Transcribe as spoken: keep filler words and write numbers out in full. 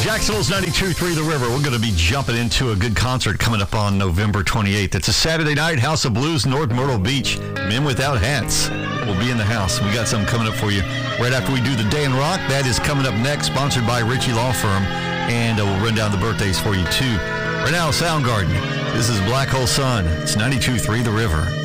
Jacksonville's ninety-two point three The River. We're going to be jumping into a good concert coming up on November twenty-eighth. It's a Saturday night, House of Blues, North Myrtle Beach. Men Without Hats will be in the house. We got something coming up for you right after we do the Day in Rock. That is coming up next, sponsored by Ritchie Law Firm. And uh, we'll run down the birthdays for you, too. Right now, Soundgarden. This is Black Hole Sun. It's ninety-two point three The River.